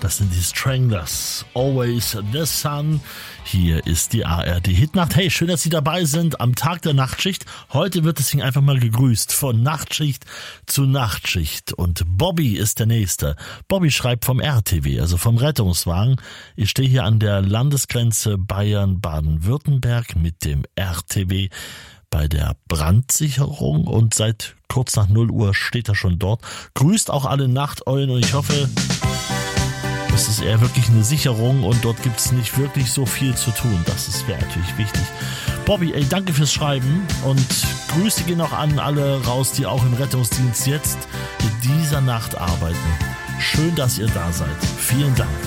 Das sind die Stranglers. Always the Sun. Hier ist die ARD Hitnacht. Hey, schön, dass Sie dabei sind am Tag der Nachtschicht. Heute wird deswegen einfach mal gegrüßt. Von Nachtschicht zu Nachtschicht. Und Bobby ist der Nächste. Bobby schreibt vom RTW, also vom Rettungswagen. Ich stehe hier an der Landesgrenze Bayern-Baden-Württemberg mit dem RTW bei der Brandsicherung und seit kurz nach 0 Uhr steht er schon dort. Grüßt auch alle Nachteulen und ich hoffe, das ist eher wirklich eine Sicherung und dort gibt es nicht wirklich so viel zu tun. Das wäre natürlich wichtig. Bobby, danke fürs Schreiben und Grüße gehen auch an alle raus, die auch im Rettungsdienst jetzt in dieser Nacht arbeiten. Schön, dass ihr da seid. Vielen Dank.